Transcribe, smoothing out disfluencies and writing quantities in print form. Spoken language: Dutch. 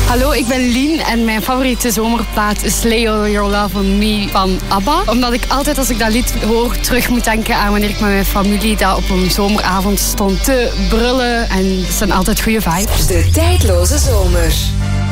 Hallo, ik ben Lien en mijn favoriete zomerplaat is Lay All Your Love On Me van ABBA. Omdat ik altijd als ik dat lied hoor terug moet denken aan wanneer ik met mijn familie daar op een zomeravond stond te brullen. En het zijn altijd goede vibes. De tijdloze zomer.